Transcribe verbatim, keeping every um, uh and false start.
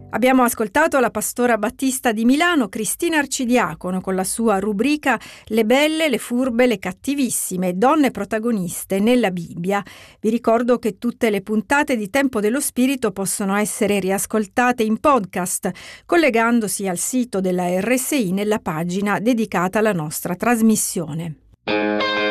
Abbiamo ascoltato la pastora battista di Milano, Cristina Arcidiacono, con la sua rubrica Le belle, le furbe, le cattivissime, donne protagoniste nella Bibbia. Vi ricordo che tutte le puntate di Tempo dello Spirito possono essere riascoltate in podcast, collegandosi al sito della R S I nella pagina dedicata alla nostra trasmissione.